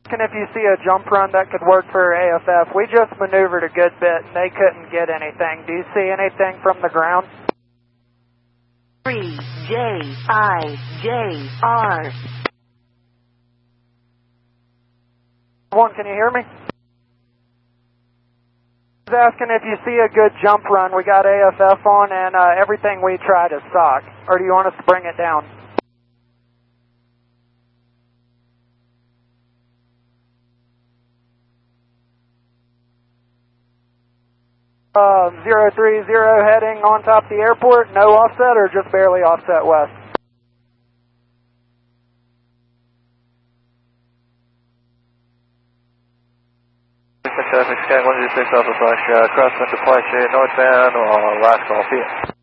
And if you see a jump run that could work for AFF, we just maneuvered a good bit and they couldn't get anything. Do you see anything from the ground? 3JIJR. 1, can you hear me? I was asking if you see a good jump run. We got AFF on and everything we tried is sock. Or do you want us to bring it down? Uh, 030 heading on top of the airport, no offset or just barely offset west? Traffic Sky 126 Alpha Flash, crosswind departure northbound, last call, see ya.